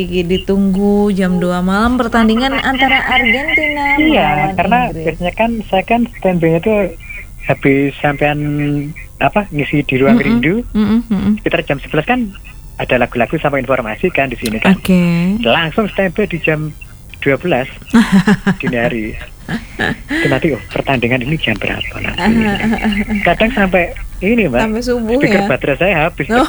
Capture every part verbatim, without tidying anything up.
Ditunggu jam dua malam pertandingan antara Argentina Iya, melawan karena Inggris. biasanya kan saya kan standby itu habis sampean apa ngisi di ruang Mm-mm, rindu mm-mm, mm-mm. sekitar jam sebelas kan ada lagu-lagu sama informasi kan di sini kan. Oke. Langsung standby di jam dua belas dini hari. Itu nanti oh pertandingan ini jam berapa nanti. Kadang sampai ini Mbak. Sampai subuh Speaker ya. baterai saya habis. Oh.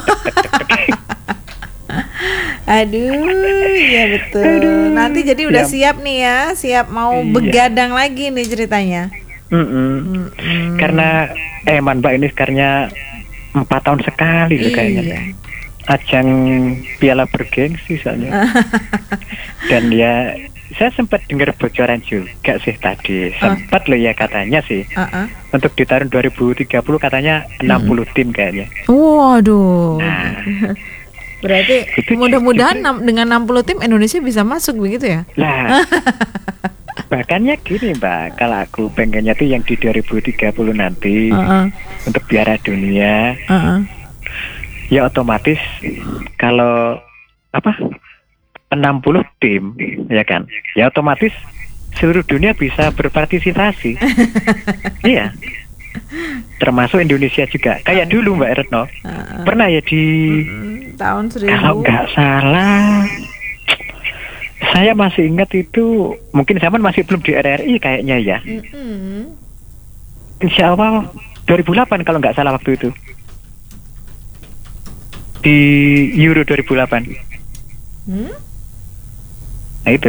Aduh, ya betul. Aduh. Nanti jadi udah Ya. siap nih ya, siap mau Iya. begadang lagi nih ceritanya. Mm-mm. Mm-mm. Karena eman Mbak ini sekarnya empat tahun sekali loh kayaknya. Iya. Ajang piala bergengsi soalnya. Dan ya saya sempat dengar bocoran juga sih tadi. Sempat loh ya katanya sih. Uh-uh. Untuk di tahun dua ribu tiga puluh katanya enam puluh tim kayaknya. Waduh. Nah, Berarti Itu- mudah-mudahan itu- nam- dengan enam puluh tim Indonesia bisa masuk begitu ya? lah. Bahkannya gini Mbak, kalau aku pengennya tuh yang di dua ribu tiga puluh nanti Uh-uh. untuk Piala Dunia, Uh-uh. ya otomatis kalau apa enam puluh tim ya kan, ya otomatis seluruh dunia bisa berpartisipasi. Iya, termasuk Indonesia juga kayak dulu Mbak Retno. Uh-uh. Pernah ya di Hmm, tahun seribu. kalau nggak salah saya masih ingat itu mungkin zaman masih belum di R R I kayaknya ya. Mm-mm. Insya Allah dua ribu delapan kalau nggak salah waktu itu di Euro dua ribu delapan. Hmm? Nah itu.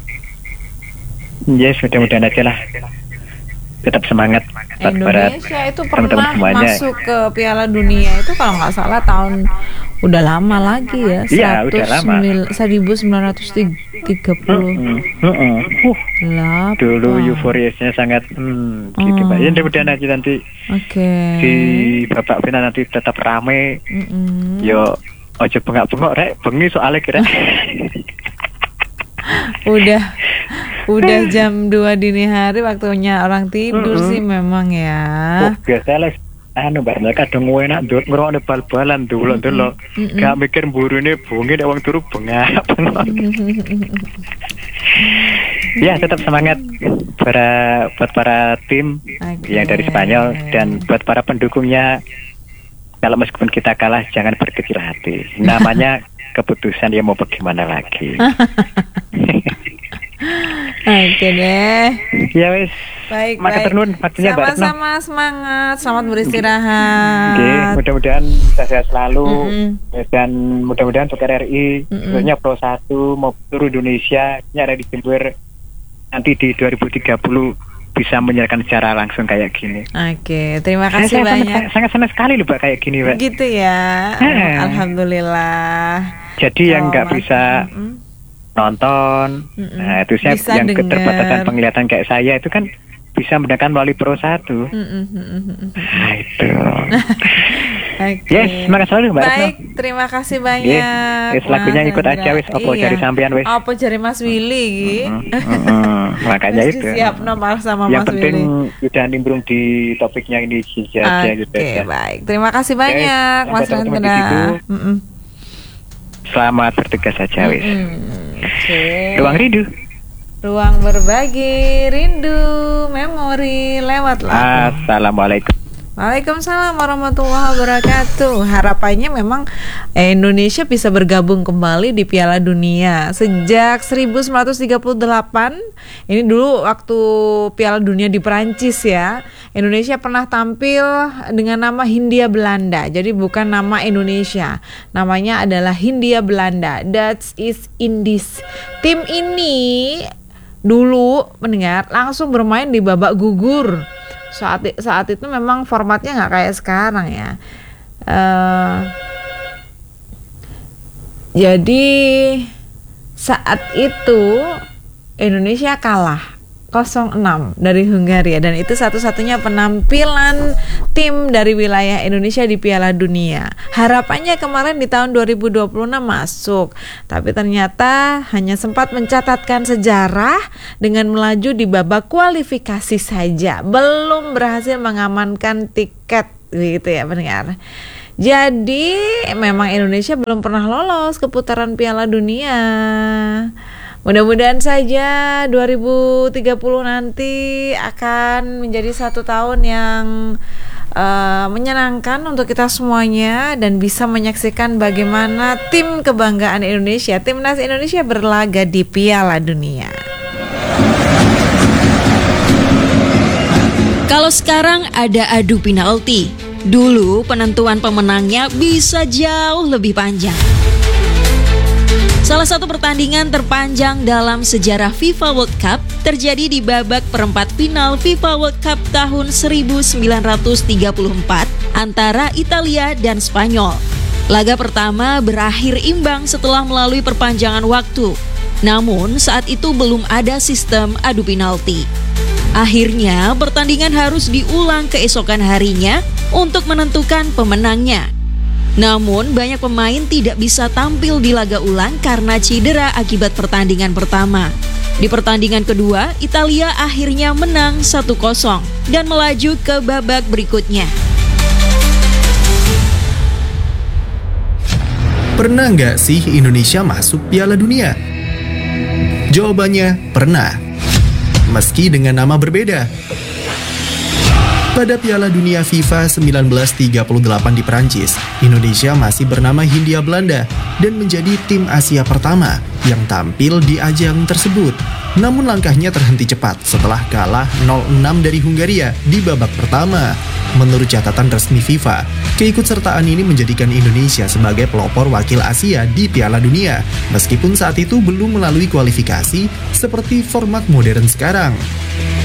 Yes, mudah-mudahan aja lah. Tetap semangat buat para Indonesia itu teman-teman pernah semuanya. masuk ke Piala Dunia itu kalau nggak salah tahun udah lama lagi ya, Iya, udah lama. seribu sembilan ratus tiga puluh Mm-mm, mm-mm. Uh, delapan. dulu euforiasnya sangat hmm, gitu Oh. Mbak. Ya mudah-mudahan aja nanti Oke. di babak final nanti tetap rame. Mm-mm. Yo ojo bengak-bengok rek, bengi soalnya kira. Udah udah jam dua dini hari waktunya orang tidur Mm-mm. sih memang ya. Oh, biasa lah anu Mbak, mereka kadang enak ndut ngrokone bal-balan dulu-dulu. Mm-mm. Gak mikir mburine bungi nek wong turu bengak. Ya, tetap semangat para buat para tim Oke. yang dari Spanyol dan buat para pendukungnya. Kalau meskipun kita kalah jangan berkecil hati. Namanya keputusan ya mau bagaimana lagi. Oke deh. Ya wis. Baik, Maka baik. tenun waktunya Mbak Retno. Sama-sama semangat, selamat Oke, beristirahat. mudah-mudahan sehat selalu. Mm-mm. Dan mudah-mudahan untuk R R I Mm-mm. khususnya Pro satu mau seluruh Indonesia ini ada di Jember nanti di dua ribu tiga puluh bisa menyiarkan secara langsung kayak gini. Oke, terima Saya, kasih saya banyak. sangat, sangat senang sekali loh Mbak kayak gini Mbak. Gitu ya. Eh. Alhamdulillah. Jadi yang nggak Mas- bisa Mm-mm. nonton, Mm-mm. nah itu saya Bisa yang denger. keterbatasan penglihatan kayak saya itu kan bisa mendengarkan melalui Pro satu. Mm-mm, mm-mm. Nah itu. Oke. Yes, semangat selalu Mbak Retno. Baik, terima kasih banyak. Yes, lagunya Mas ikut aja Hendra. wis, opo Iya. cari sampean wis. Opo cari Mas Willy iki. Mm, mm, mm. Makanya Wis itu. disiapno Mas sama Yang Mas penting Willy. udah nimbrung di topiknya ini saja Oke, gitu ya. baik. Terima kasih banyak Yes, Mas sampai ketemu di Hendra. situ. Mm-mm. Selamat bertugas saja wis. Mm-mm. Oke. Ruang rindu. Ruang berbagi rindu memori lewat lagu. Assalamualaikum. Waalaikumsalam warahmatullahi wabarakatuh. Harapannya memang eh, Indonesia bisa bergabung kembali di Piala Dunia sejak seribu sembilan ratus tiga puluh delapan. Ini dulu waktu Piala Dunia di Perancis ya. Indonesia pernah tampil dengan nama Hindia Belanda. Jadi bukan nama Indonesia. Namanya adalah Hindia Belanda. Dutch East Indies. Tim ini dulu mendengar langsung bermain di babak gugur. Saat saat itu memang formatnya nggak kayak sekarang ya. Uh, jadi saat itu Indonesia kalah nol enam dari Hungaria dan itu satu-satunya penampilan tim dari wilayah Indonesia di Piala Dunia. Harapannya kemarin di tahun dua ribu dua puluh enam masuk, tapi ternyata hanya sempat mencatatkan sejarah dengan melaju di babak kualifikasi saja, belum berhasil mengamankan tiket gitu ya pendengar. Jadi memang Indonesia belum pernah lolos ke putaran Piala Dunia. Mudah-mudahan saja dua ribu tiga puluh nanti akan menjadi satu tahun yang uh, menyenangkan untuk kita semuanya dan bisa menyaksikan bagaimana tim kebanggaan Indonesia, timnas Indonesia berlaga di Piala Dunia. Kalau sekarang ada adu penalti, dulu penentuan pemenangnya bisa jauh lebih panjang. Salah satu pertandingan terpanjang dalam sejarah FIFA World Cup terjadi di babak perempat final FIFA World Cup tahun seribu sembilan ratus tiga puluh empat antara Italia dan Spanyol. Laga pertama berakhir imbang setelah melalui perpanjangan waktu. Namun saat itu belum ada sistem adu penalti. Akhirnya pertandingan harus diulang keesokan harinya untuk menentukan pemenangnya. Namun banyak pemain tidak bisa tampil di laga ulang karena cedera akibat pertandingan pertama. Di pertandingan kedua, Italia akhirnya menang satu kosong dan melaju ke babak berikutnya. Pernah nggak sih Indonesia masuk Piala Dunia? Jawabannya pernah, meski dengan nama berbeda. Pada Piala Dunia FIFA seribu sembilan ratus tiga puluh delapan di Perancis, Indonesia masih bernama Hindia Belanda dan menjadi tim Asia pertama yang tampil di ajang tersebut. Namun langkahnya terhenti cepat setelah kalah nol enam dari Hungaria di babak pertama. Menurut catatan resmi FIFA, keikutsertaan ini menjadikan Indonesia sebagai pelopor wakil Asia di Piala Dunia, meskipun saat itu belum melalui kualifikasi seperti format modern sekarang.